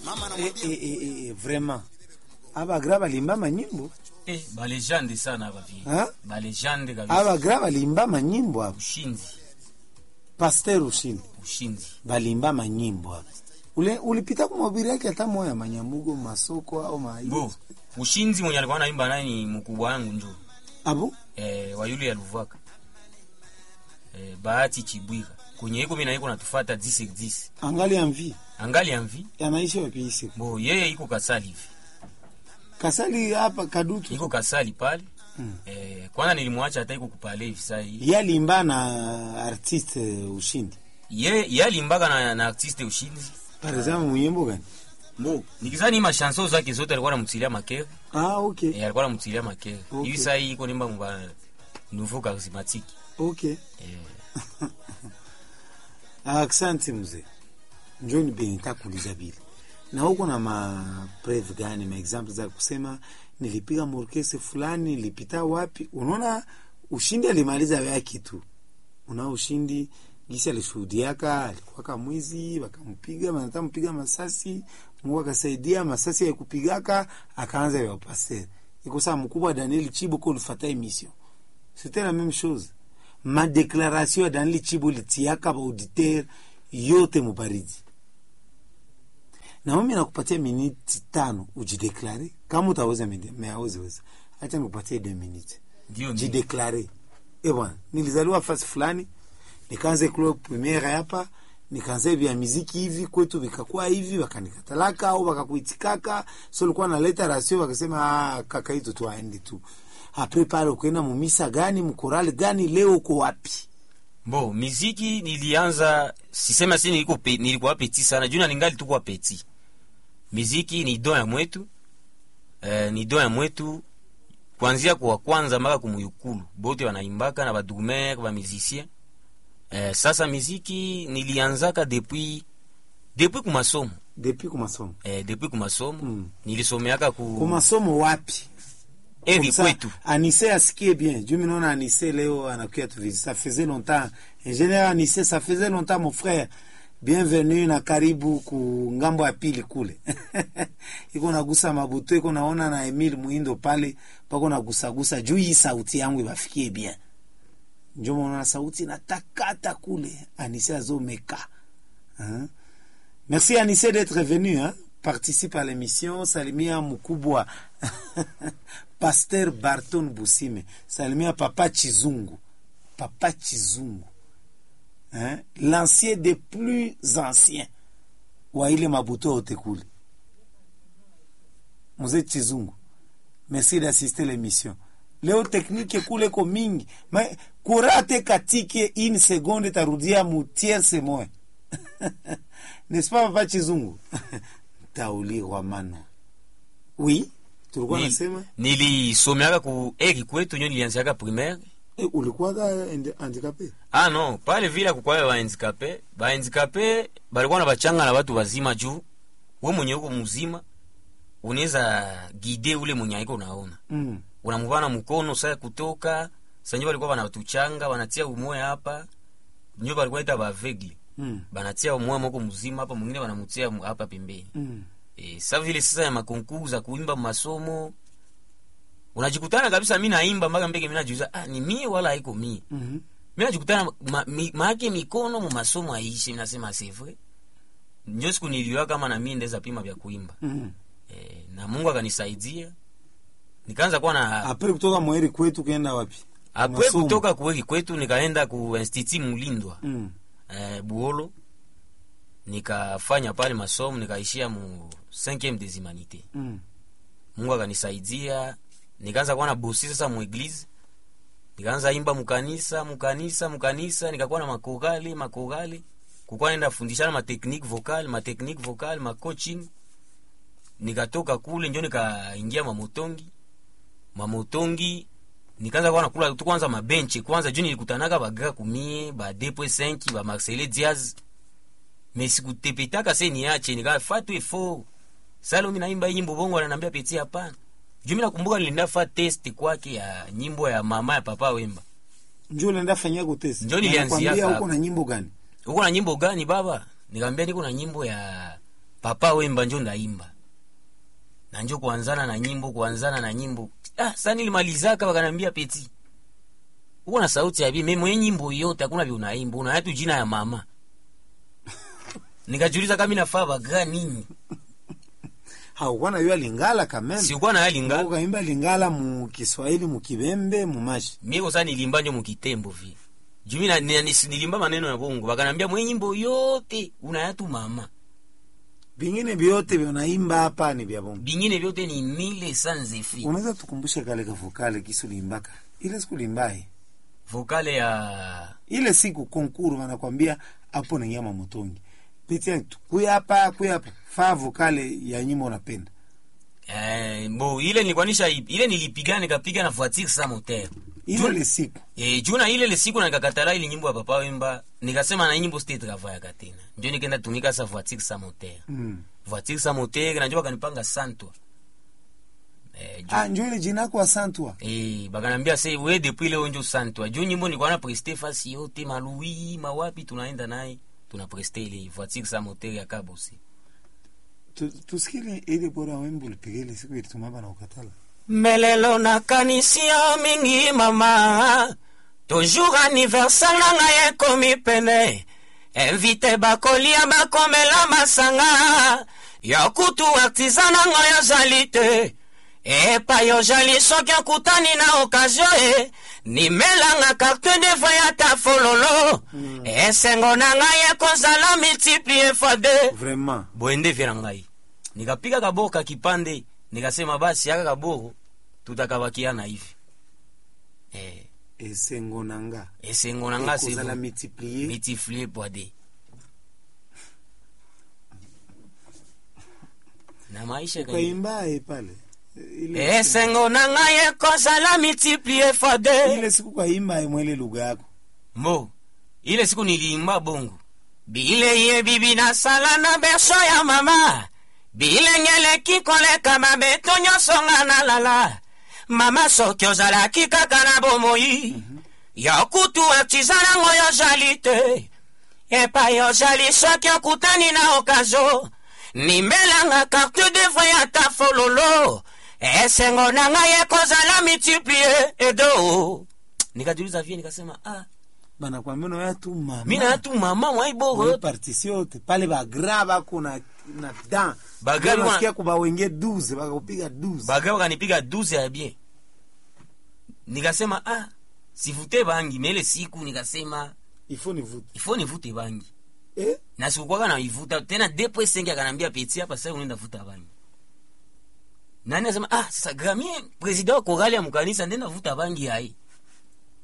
Vraiment. Aba graba limba manyimbo. Ba legende sana hapa vile. Ba legende kabisa. Aba graba limba manyimbo hapo. Ushinzi. Pasteur Ushinzi. Ushinzi. Balimba manyimbo hapo. Ulipita kwa mabiri yake hata moya manyamugo masoko au mai. Bo. Ushinzi mwenye alikuwa anaimba naye ni mkubwa wangu njoo. Abu? Wa yule ya Luvaka. Bahati Chibwika. Kwenye iko mimi na iko natufuata 10. Angali amvi. Angali amvi. Anaishi wapi hisi? Bo, yeye iko Kasali hivi. Kasali hapa Kadutu. Iko Kasali pale. Kwanza nilimwacha hata iko kupale hivi sasa hivi. Yeye alimba na artiste Ushindi. Yeye alimbaga na artiste Ushindi. Par exemple mwimbo gani? Bo, nikizani ma chanson zake zote alikuwa anamtilia makere. Okay. Alikuwa anamtilia makere. Hivi sasa hii iko nimba mba nouveau charismatique. Okay. Asante mzee. Njoni benita kuuliza bili. Na huko na ma preuve gani, ma example za kusema nilipiga morkese fulani, nilipita wapi? Unaona Ushindi alimaliza yake tu. Una Ushindi gisi alishuhudiaka, alikuwa kama mwizi, wakampiga, wanataka masasi, Mungu akasaidia masasi ya kupigaka, akaanza ya passer. Iko sawa mkubwa Daniel Chibo kwa ulifata emission. C'était la même chose. Ma déclaration ya Daniel Chibo litiaka ba auditeur yote mubaridi. Na mimi nakupatia minute 5 ujideklare kama utaweza meaweza. Acha nikupatie 2 minutes. Ndio jideklare. Bwana, nilizaliwa fasi fulani, nikaanza club premiere hapa, nikaanza vya muziki hivi kwetu vikakuwa hivi, wakanikatalaka au wakakuitikaka, so nilikuwa naleta rasio wakasema kaka hizo tu aende tu. Après pale ukaenda mumisa gani, mkorale gani, leo uko wapi? Bo, muziki nilianza sisema si nilikuwa petit sana, juna ningali tu kwa petit. Muziki ni don ya mwetu. Ni don ya mwetu kuanzia kwa kwanza mpaka kumuyukulu. Bote wanaimbaka na badumer, ba musicien. Sasa muziki nilianzaka depuis kumasomo. Depuis kumasomo. Depuis kumasomo. Nilisomeaka kumasomo wapi? Kwetu. Anissé asikie bien. Dieu me nona Anissé leo anakuya tu visite. Ça faisait longtemps. En général Anissé, ça faisait longtemps mon frère. Bienvenue na karibu ku ngambo ya pili kule. Iko nagusa mabuto, iko naona na Emile Muindo pale, pako nagusa juu hii sauti yangu ibafikie bien. Njoo mwana sauti na takata kule. Anissé azomeka. Merci Anissé d'être venu, participe à l'émission. Salimia mkubwa Pasteur Barton Busime. Salimia Papa Chizungu. L'ancien des plus anciens wa ile mabuto yote kule. Mzee Chizungu, merci d'assister l'émission. Leo technique kule ko mingi, mais kurate katike une seconde tarudia mu tierce moya. N'est-ce pas Papa Chizungu? Tauli wa mano. Oui, tulikuwa nasema nilisomeaka ku kwetu nyo nilianziaka primaire. Ulikuwa handicapé? No, pale vile kukwawe ba handicapé balikuwa na bachanga na watu wazima juu. Wewe mwenye uko mzima unaweza guide ule mwenye iko unaona. Unamvana mkono sasa kutoka, sasa nyo walikuwa wanatuchanga, wanatia umoya hapa. Nyo walikuwa ita ba aveugle. Banatia umoya moko mzima hapa, mwingine wanamutia hapa pembeni. Sasa vile sasa ya makonkursu za kuimba masomo unajikutana kabisa mimi naimba mpaka mbeke mimi najiuliza ni mimi wala haiko mimi. Mimi najikutana maake mikono mu masomo aishi, mimi nasema c'est vrai. Ndio siku niliwa kama na mimi ndeza pima vya kuimba. Na Mungu akanisaidia. Nikaanza kuwa na après kutoka mweri kwetu kaenda wapi? Après kutoka kweli kwetu nikaenda ku Institut Mulindwa. Buolo. Nikafanya pale masomo, nikaishia mu 5e des humanités. Mungu akanisaidia. Nikaanza kuwa na bosi sasa mu eglise. Nikaanza imba mukanisa, nikakuwa na makogale. Kukua naenda fundishana ma technique vocale, ma coaching. Nikatoka kule ndio nikaingia mamotongi. Nikaanza kuwa nakula tu kwanza mabenchi. Kwanza juu nilikutanaka baga kumie, ba 2.5, ba Marcelo Diaz. Mais sikutepetaka sasa niache, nikafatu ifo. Salo mimi naimba nyimbo bongo ananiambia peti hapana. Jumi nakumbuka nilienda fa test kwake ya nyimbo ya mama ya Papa Wemba. Njoo nenda fanyia go test. Njoo nilianzia huko na nyimbo gani? Uko na nyimbo gani baba? Nikamwambia niko na nyimbo ya Papa Wemba njo ndaimba. Na njo kuanzana na nyimbo. Sasa nilimalizaka wakanambia Peti. Uko na sauti ya bi mimi nyimbo yote hakuna vile unaimba, unayatu jina ya mama. Nikajiuliza kama inafaa baga nini? Haukuwa na yua Lingala kameme. Sikuwa na Lingala. Ukaimba Lingala mu Kiswahili, mu Kibembe, mu Mashi. Mimi kwa sana nilimba njo mu Kitembo vile. Jumi na nilimba maneno ya Bongo. Wakanambia nyimbo yote unayatu mama. Bingine vyote unaimba hapa ni vya Bongo. Bingine vyote ni mile sanze fi. Unaweza tukumbusha kale ka vokale kisu limbaka. Ile siku limbaye. Vokale ya ile siku konkuru wanakwambia hapo ni nyama motongi. Pitia kuya hapa fa vokale ya nyimbo unapenda. Ile nilikwanisha ile nilipiga nikapiga na voiture sa moteur. Ile siku. Juna ile siku na nikakatala ile nyimbo ya Papa Wemba, nikasema na nyimbo state travail katena. Ndio nikaenda tumika sa voiture sa moteur. Voiture sa moteur na njoo kanipanga Santwa. Njoo ile jina kwa Santwa. Bakanambia say we depuis ile onjo Santwa. Juu nyimbo nilikuwa na prester fasi yote Malui, mawapi tunaenda naye. Tuna prester ile voiture sa moteur ya Kabosi. Tusikile ile bora Wemba ulipigele siku ile tumaba na ukatala. Melelo na kanisia mingi mama. Toujours anniversaire na ngaye komi pene. Invite bakolia bakomela masanga. Yakutu artisana ngayo jalite. Pa yo jali soki kutani na occasion ni melanga carte de voyata fololo. Sengo na ngaye kozala multiplier fois 2. Vraiment. Boende vira ngai. Nikapiga kaboka kipande. Nikasema basi aka kaboro tutakabakiana hivi. Esengo nanga c'est la multiplier pour des. Na maisha kaimba pale. Esengo nanga yekoza la multiplier for deux. Ile siku kaimba mwele lugha yako. Ile siku niliimba Bongo. Bile ye bibi na sala na berso ya mama. Bile ngele kikole kama betonyo songa na lala. Mama sokyo zala kikaka na bomoi. Yakutu atizana ngoyo jalite. Epa yo jali sokyo kutani na okazo. Nimelanga carte de voyata fololo. Sengo nanga yekoza la multiplier edo. Nikajiuliza vile nikasema bana kwa meno ya tu mama. Mimi na tu mama mwaibo participote pale ba graba kuna na dan. Bagabi wasikia kuba wenge 12 bakakupiga 12. Bagabi kanipiga 12 ya bien. Nikasema sivute bangi mele siku nikasema ifo nivute bangi. Na sikuwa na ivuta tena depo sengi akanambia Peti hapa sasa unaenda vuta bangi. Nani anasema sasa Grammy president wa Kogali ya mkanisa ndenda vuta bangi hai.